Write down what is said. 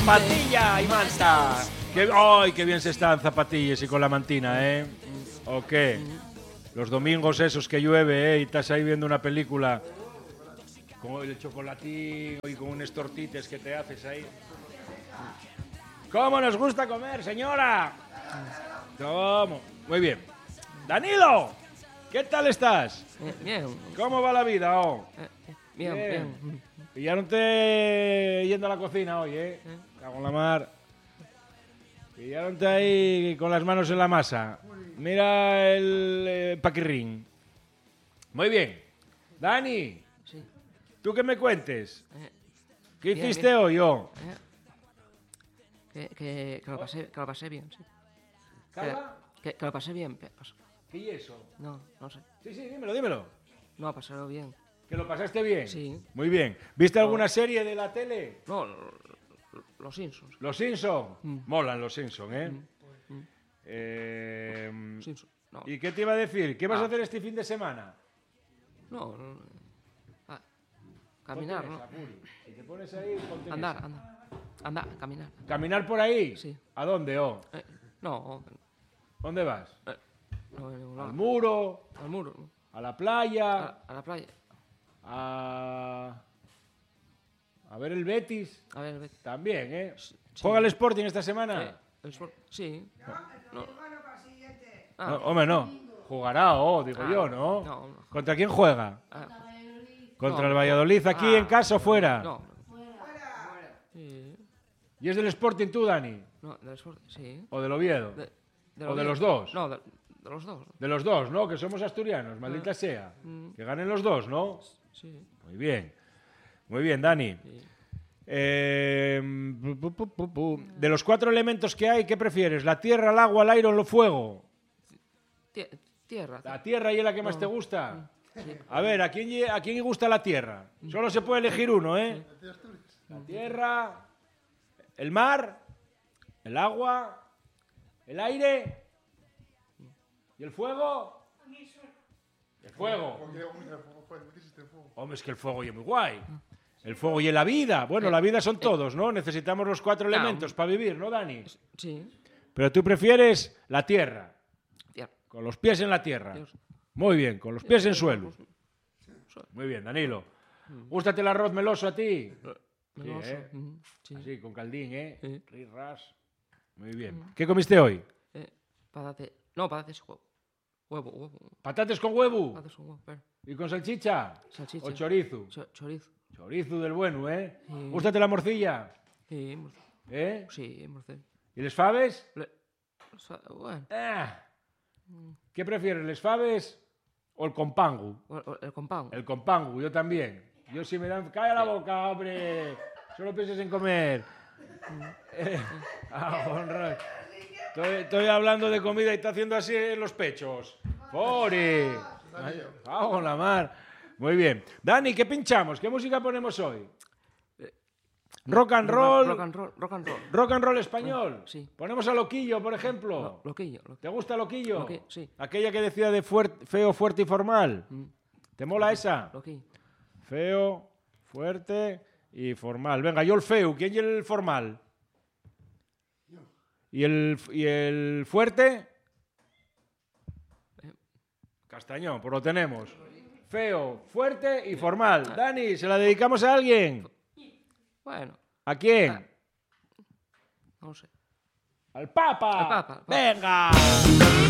Patilla y manta. ¡Ay, qué bien se está en zapatillas y con la mantina, eh! ¿O qué? Los domingos esos que llueve, y estás ahí viendo una película con el chocolatín y con unos tortites que te haces ahí. ¿Cómo nos gusta comer, señora? ¿Cómo? Muy bien. ¡Danilo! ¿Qué tal estás? Bien. ¿Cómo va la vida, oh? Bien. Pillaronte yendo a la cocina hoy, ¿eh? Cago en la mar. Pillaronte ahí con las manos en la masa. Mira el paquirrín. Muy bien. Dani, Sí. ¿tú qué me cuentes? ¿Qué Bien, hiciste bien. hoy, oh? Que lo pasé bien, sí. ¿Cala? Que lo pasé bien. ¿Qué es eso? No sé. Sí, dímelo. No ha pasado bien. ¿Que lo pasaste bien? Sí. Muy bien. ¿Viste alguna serie de la tele? No, los Simpsons. Los Simpson. Molan los Simpson, ¿eh? Simpsons. No. ¿Y qué te iba a decir? ¿Qué vas a hacer este fin de semana? No. Caminar, Ponte en ¿no? esa, Puri. Si te pones ahí, ponte en Andar, esa. Andar, caminar. ¿Caminar por ahí? Sí. ¿A dónde, oh? No, ¿Dónde vas? no en ningún ¿Al lado. muro? Al muro, ¿no? ¿A la playa? A la playa. ¿A ver el Betis? A ver, vete. También, ¿eh? Sí. ¿Juega el Sporting esta semana? Sí. No. No, hombre, no. Jugará, digo yo, ¿no? No. ¿Contra quién juega? ¿Contra No. el Valladolid aquí en casa o fuera? No. Sí. ¿Y es del Sporting tú, Dani? No, del Sporting, sí. ¿O del Oviedo? ¿O de los dos? No, de los dos. De los dos, ¿no? Que somos asturianos, maldita sea. Que ganen los dos, ¿no? Sí. Muy bien. Muy bien, Dani. Sí. De los 4 elementos que hay, ¿qué prefieres? ¿La tierra, el agua, el aire o el fuego? Tierra. ¿La tierra y es la que más te gusta? A ver, ¿a quién le gusta la tierra? Solo se puede elegir uno, ¿eh? La tierra, el mar, el agua, el aire y el fuego. El fuego. Hombre, es que el fuego es muy guay. El fuego y la vida. Bueno, la vida son todos, ¿no? Necesitamos los 4 elementos para vivir, ¿no, Dani? Sí. Pero tú prefieres la tierra, Tierra. con los pies en la tierra. Dios. Muy bien, con los pies en suelo. Muy bien, Danilo. ¿Gústate el arroz meloso a ti? Meloso. ¿eh? Sí. Así, con caldín, ¿eh? Sí. Ras. Muy bien. ¿Qué comiste hoy? Patates. No, patates huevo. Huevo. ¿Patates con huevo? Patates con huevo. Pero. ¿Y con salchicha? Salchicha. ¿O chorizo? Chorizo. Chorizo del bueno, ¿eh? Sí. ¿Gústate la morcilla? Sí, ¿Eh? sí, morcel. ¿Y les faves? Bueno. ¿Qué prefieres, les faves o el compangu? El compound. El compangu, yo también. Yo si me dan... ¡Calla la boca, hombre! Solo pienses en comer. Honra. Estoy hablando de comida y está haciendo así en los pechos. ¡Pori! ¡Con la mar! Muy bien. Dani, ¿qué pinchamos? ¿Qué música ponemos hoy? Rock and roll. Rock and roll. Rock and roll español. Sí. Ponemos a Loquillo, por ejemplo. Loquillo. ¿Te gusta Loquillo? Loquillo, sí. Aquella que decía de feo, fuerte y formal. ¿Te mola esa? Loquillo. Feo, fuerte y formal. Venga, yo el feo. ¿Quién es el formal? ¿Y el fuerte? Castañón, pues lo tenemos. Feo, fuerte y formal. Dani, ¿se la dedicamos a alguien? Bueno. ¿A quién? No sé. ¡Al Papa! Al Papa. ¡Venga!